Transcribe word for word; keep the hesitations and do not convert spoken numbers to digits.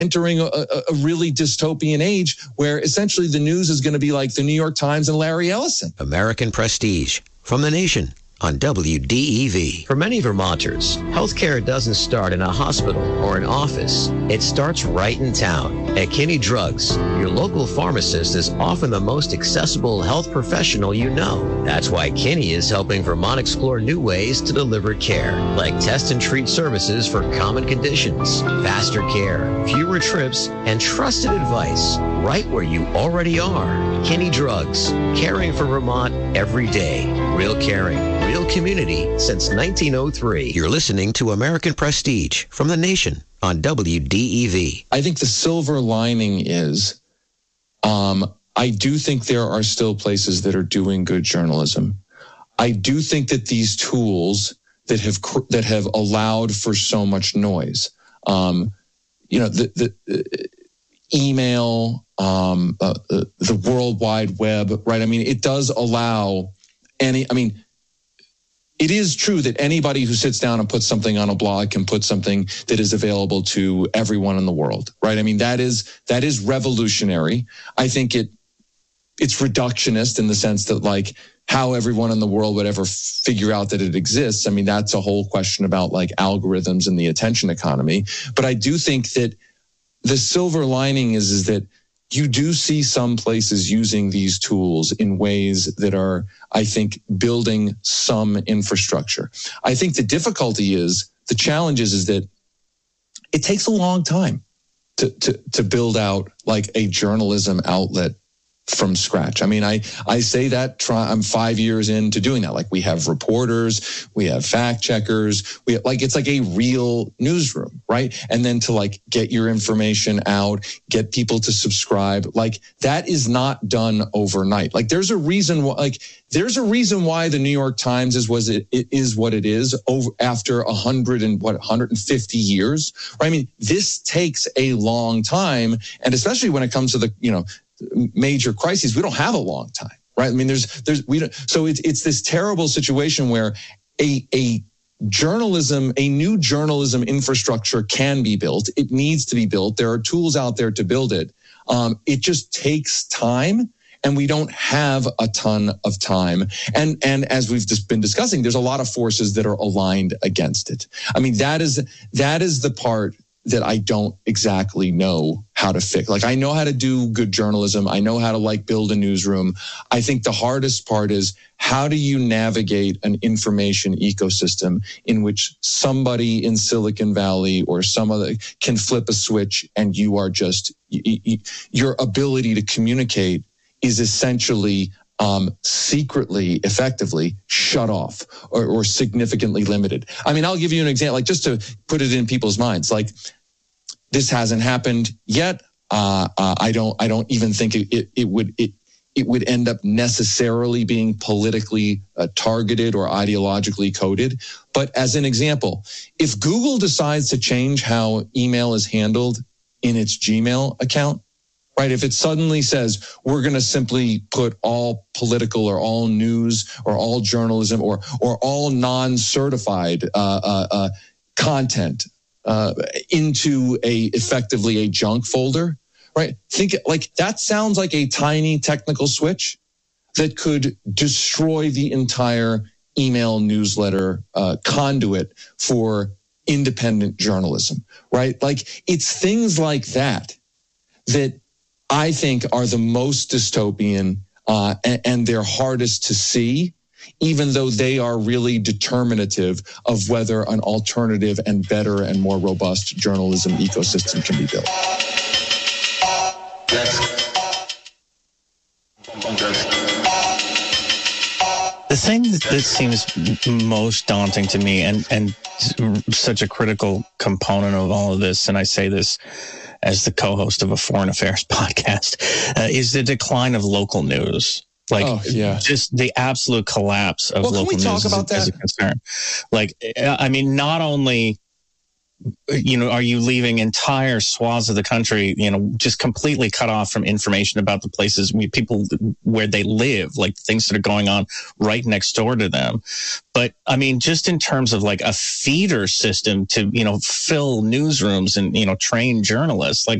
entering a, a, a really dystopian age where essentially the news is going to be like the New York Times and Larry Ellison. American Prestige from The Nation on W D E V. For many Vermonters, healthcare doesn't start in a hospital or an office. It starts right in town. At Kinney Drugs, your local pharmacist is often the most accessible health professional you know. That's why Kinney is helping Vermont explore new ways to deliver care, like test and treat services for common conditions, faster care, fewer trips, and trusted advice right where you already are. Kinney Drugs, caring for Vermont every day. Real caring, real community since nineteen oh three. You're listening to American Prestige from The Nation on W D E V. I think the silver lining is um, I do think there are still places that are doing good journalism. I do think that these tools that have that have allowed for so much noise, um, you know, the, the uh, email, um, uh, uh, the World Wide Web, right? I mean, it does allow any, I mean, it is true that anybody who sits down and puts something on a blog can put something that is available to everyone in the world, right? I mean, that is, that is revolutionary. I think it, it's reductionist in the sense that like how everyone in the world would ever figure out that it exists. I mean, that's a whole question about like algorithms and the attention economy. But I do think that the silver lining is, is that you do see some places using these tools in ways that are, I think, building some infrastructure. I think the difficulty is, the challenge is, is that it takes a long time to, to, to build out like a journalism outlet from scratch. I mean, I, I say that try, I'm five years into doing that. Like we have reporters, we have fact checkers, we have, like, it's like a real newsroom, right? And then to like get your information out, get people to subscribe, like that is not done overnight. Like there's a reason why, like there's a reason why the New York Times is, was it, it is what it is over after a hundred and what, one hundred fifty years, right? I mean, this takes a long time. And especially when it comes to the, you know, major crises, we don't have a long time, right? I mean, there's, there's, we don't, so it's, it's this terrible situation where a, a journalism, a new journalism infrastructure can be built. It needs to be built. There are tools out there to build it. Um, it just takes time, and we don't have a ton of time. And, and as we've just been discussing, there's a lot of forces that are aligned against it. I mean, that is, that is the part that I don't exactly know how to fix. Like I know how to do good journalism. I know how to like build a newsroom. I think the hardest part is, how do you navigate an information ecosystem in which somebody in Silicon Valley or some other can flip a switch and you are just, your ability to communicate is essentially Um, secretly, effectively shut off or, or significantly limited. I mean, I'll give you an example, like just to put it in people's minds. Like this hasn't happened yet. Uh, uh, I don't. I don't even think it. It, it would. It. It would end up necessarily being politically uh, targeted or ideologically coded. But as an example, if Google decides to change how email is handled in its Gmail account, right? If it suddenly says, we're going to simply put all political or all news or all journalism or or all non-certified uh, uh, uh, content uh, into a effectively a junk folder, right? Think like that sounds like a tiny technical switch that could destroy the entire email newsletter uh, conduit for independent journalism, right? Like it's things like that that I think are the most dystopian uh, and, and they're hardest to see, even though they are really determinative of whether an alternative and better and more robust journalism ecosystem can be built. The thing that seems most daunting to me and, and such a critical component of all of this, and I say this as the co-host of a foreign affairs podcast, uh, is the decline of local news. Like, oh, yeah. just the absolute collapse of well, local can we news talk about is, that? is a concern. Like, I mean, not only you know, are you leaving entire swaths of the country, you know, just completely cut off from information about the places, we, people where they live, like things that are going on right next door to them? But I mean, just in terms of like a feeder system to, you know, fill newsrooms and, you know, train journalists, like